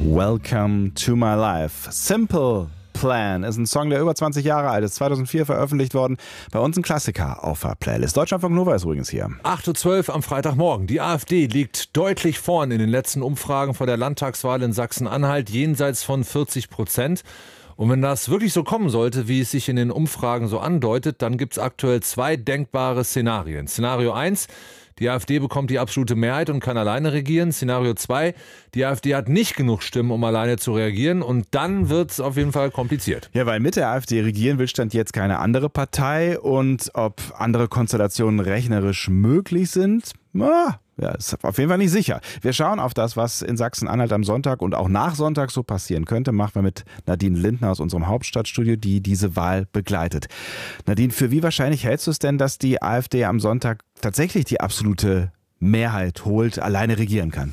Welcome to my life. Simple Plan ist ein Song, der über 20 Jahre alt ist, 2004 veröffentlicht worden. Bei uns ein Klassiker auf der Playlist. Deutschlandfunk Nova ist übrigens hier. 8:12 Uhr am Freitagmorgen. Die AfD liegt deutlich vorn in den letzten Umfragen vor der Landtagswahl in Sachsen-Anhalt, jenseits von 40%. Und wenn das wirklich so kommen sollte, wie es sich in den Umfragen so andeutet, dann gibt es aktuell zwei denkbare Szenarien. Szenario 1: die AfD bekommt die absolute Mehrheit und kann alleine regieren. Szenario 2: die AfD hat nicht genug Stimmen, um alleine zu reagieren. Und dann wird es auf jeden Fall kompliziert. Ja, weil mit der AfD regieren will Stand jetzt keine andere Partei. Und ob andere Konstellationen rechnerisch möglich sind, ja, ist auf jeden Fall nicht sicher. Wir schauen auf das, was in Sachsen-Anhalt am Sonntag und auch nach Sonntag so passieren könnte. Machen wir mit Nadine Lindner aus unserem Hauptstadtstudio, die diese Wahl begleitet. Nadine, für wie wahrscheinlich hältst du es denn, dass die AfD am Sonntag tatsächlich die absolute Mehrheit holt, alleine regieren kann?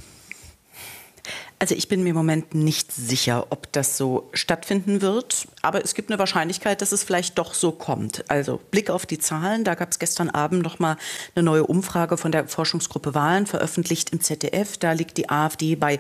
Also ich bin mir im Moment nicht sicher, ob das so stattfinden wird. Aber es gibt eine Wahrscheinlichkeit, dass es vielleicht doch so kommt. Also Blick auf die Zahlen. Da gab es gestern Abend noch mal eine neue Umfrage von der Forschungsgruppe Wahlen, veröffentlicht im ZDF. Da liegt die AfD bei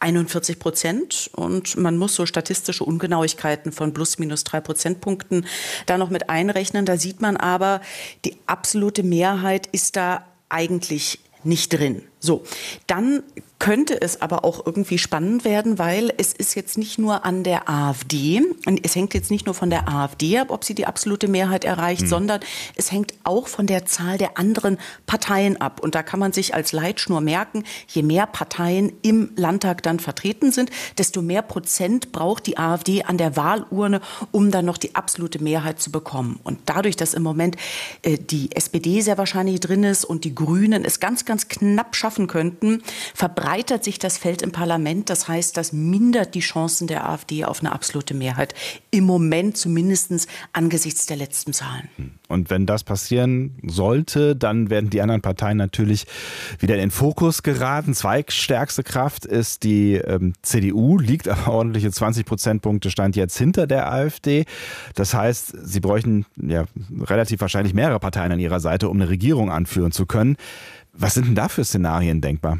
41%. Und man muss so statistische Ungenauigkeiten von plus minus 3 Prozentpunkten da noch mit einrechnen. Da sieht man aber, die absolute Mehrheit ist da eigentlich nicht drin. So, dann könnte es aber auch irgendwie spannend werden, weil es ist jetzt nicht nur an der AfD, es hängt jetzt nicht nur von der AfD ab, ob sie die absolute Mehrheit erreicht, sondern es hängt auch von der Zahl der anderen Parteien ab. Und da kann man sich als Leitschnur merken, je mehr Parteien im Landtag dann vertreten sind, desto mehr Prozent braucht die AfD an der Wahlurne, um dann noch die absolute Mehrheit zu bekommen. Und dadurch, dass im Moment die SPD sehr wahrscheinlich drin ist und die Grünen es ganz, ganz knapp schaffen könnten, verbreitert sich das Feld im Parlament. Das heißt, das mindert die Chancen der AfD auf eine absolute Mehrheit. Im Moment zumindest angesichts der letzten Zahlen. Und wenn das passieren sollte, dann werden die anderen Parteien natürlich wieder in den Fokus geraten. Zweitstärkste Kraft ist die CDU, liegt aber ordentliche 20 Prozentpunkte Stand jetzt hinter der AfD. Das heißt, sie bräuchten ja relativ wahrscheinlich mehrere Parteien an ihrer Seite, um eine Regierung anführen zu können. Was sind denn da für Szenarien denkbar?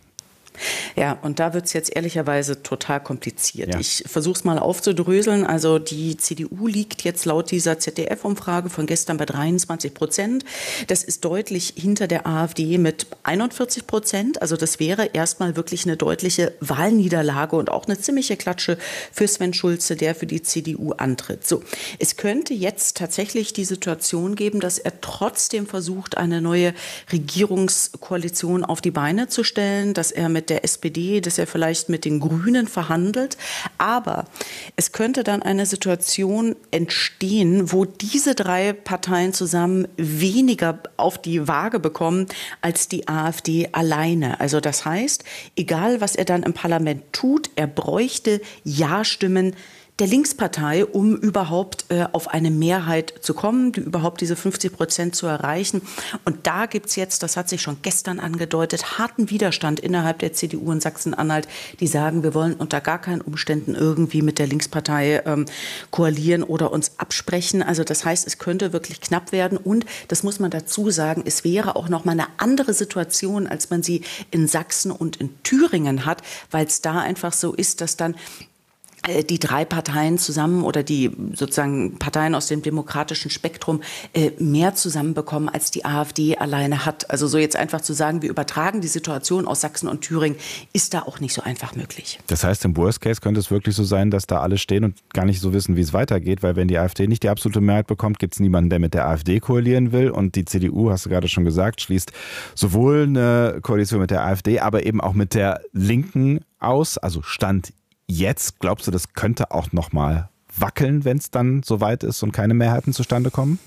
Ja, und da wird es jetzt ehrlicherweise total kompliziert. Ja. Ich versuche es mal aufzudröseln. Also die CDU liegt jetzt laut dieser ZDF-Umfrage von gestern bei 23%. Das ist deutlich hinter der AfD mit 41%. Also das wäre erstmal wirklich eine deutliche Wahlniederlage und auch eine ziemliche Klatsche für Sven Schulze, der für die CDU antritt. So, es könnte jetzt tatsächlich die Situation geben, dass er trotzdem versucht, eine neue Regierungskoalition auf die Beine zu stellen, dass er mit der SPD, dass er vielleicht mit den Grünen verhandelt. Aber es könnte dann eine Situation entstehen, wo diese drei Parteien zusammen weniger auf die Waage bekommen als die AfD alleine. Also das heißt, egal was er dann im Parlament tut, er bräuchte Ja-Stimmen der Linkspartei, um überhaupt auf eine Mehrheit zu kommen, überhaupt diese 50% zu erreichen. Und da gibt's jetzt, das hat sich schon gestern angedeutet, harten Widerstand innerhalb der CDU in Sachsen-Anhalt, die sagen, wir wollen unter gar keinen Umständen irgendwie mit der Linkspartei koalieren oder uns absprechen. Also das heißt, es könnte wirklich knapp werden. Und das muss man dazu sagen, es wäre auch noch mal eine andere Situation, als man sie in Sachsen und in Thüringen hat, weil es da einfach so ist, dass dann die drei Parteien zusammen oder die sozusagen Parteien aus dem demokratischen Spektrum mehr zusammenbekommen, als die AfD alleine hat. Also so jetzt einfach zu sagen, wir übertragen die Situation aus Sachsen und Thüringen, ist da auch nicht so einfach möglich. Das heißt, im Worst Case könnte es wirklich so sein, dass da alle stehen und gar nicht so wissen, wie es weitergeht, weil wenn die AfD nicht die absolute Mehrheit bekommt, gibt es niemanden, der mit der AfD koalieren will. Und die CDU, hast du gerade schon gesagt, schließt sowohl eine Koalition mit der AfD, aber eben auch mit der Linken aus, also Stand jetzt. Glaubst du, das könnte auch noch mal wackeln, wenn es dann soweit ist und keine Mehrheiten zustande kommen?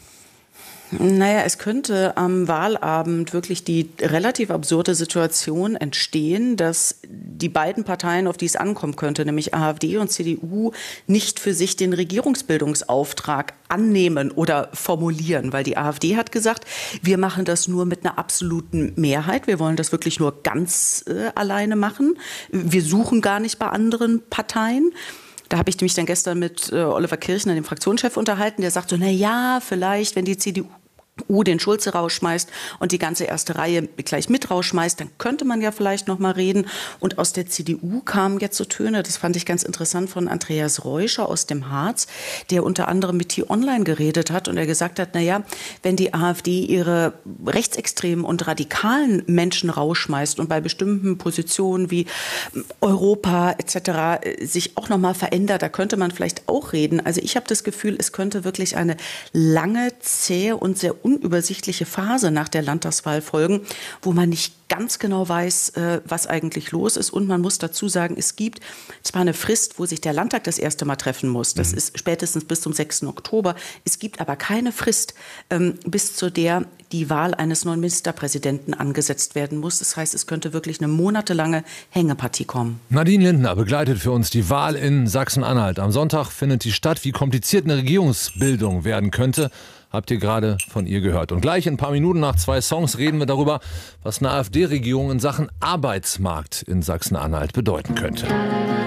Naja, es könnte am Wahlabend wirklich die relativ absurde Situation entstehen, dass die beiden Parteien, auf die es ankommen könnte, nämlich AfD und CDU, nicht für sich den Regierungsbildungsauftrag annehmen oder formulieren. Weil die AfD hat gesagt, wir machen das nur mit einer absoluten Mehrheit. Wir wollen das wirklich nur ganz alleine machen. Wir suchen gar nicht bei anderen Parteien. Da habe ich mich dann gestern mit Oliver Kirchner, dem Fraktionschef, unterhalten. Der sagt so, na ja, vielleicht, wenn die CDU den Schulze rausschmeißt und die ganze erste Reihe gleich mit rausschmeißt, dann könnte man ja vielleicht noch mal reden. Und aus der CDU kamen jetzt so Töne, das fand ich ganz interessant, von Andreas Reuscher aus dem Harz, der unter anderem mit T-Online geredet hat und er gesagt hat, naja, wenn die AfD ihre rechtsextremen und radikalen Menschen rausschmeißt und bei bestimmten Positionen wie Europa etc. sich auch noch mal verändert, da könnte man vielleicht auch reden. Also ich habe das Gefühl, es könnte wirklich eine lange, zähe und sehr unübersichtliche Phase nach der Landtagswahl folgen, wo man nicht ganz genau weiß, was eigentlich los ist. Und man muss dazu sagen, es gibt zwar eine Frist, wo sich der Landtag das erste Mal treffen muss. Das ist spätestens bis zum 6. Oktober. Es gibt aber keine Frist, bis zu der die Wahl eines neuen Ministerpräsidenten angesetzt werden muss. Das heißt, es könnte wirklich eine monatelange Hängepartie kommen. Nadine Lindner begleitet für uns die Wahl in Sachsen-Anhalt. Am Sonntag findet die statt. Wie kompliziert eine Regierungsbildung werden könnte, habt ihr gerade von ihr gehört. Und gleich in ein paar Minuten nach 2 Songs reden wir darüber, was eine AfD-Regierung in Sachen Arbeitsmarkt in Sachsen-Anhalt bedeuten könnte.